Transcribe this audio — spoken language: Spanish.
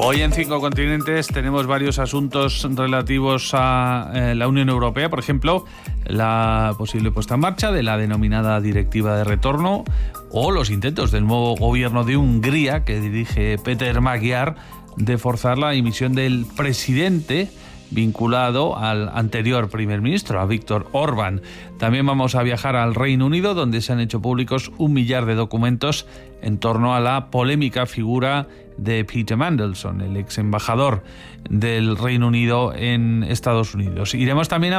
Hoy en 5 continentes tenemos varios asuntos relativos a la Unión Europea. Por ejemplo, la posible puesta en marcha de la denominada Directiva de Retorno o los intentos del nuevo gobierno de Hungría, que dirige Péter Magyar, de forzar la dimisión del presidente vinculado al anterior primer ministro, a Viktor Orbán. También vamos a viajar al Reino Unido, donde se han hecho públicos 1 millar de documentos en torno a la polémica figura de Peter Mandelson, el ex embajador del Reino Unido en Estados Unidos. Iremos también a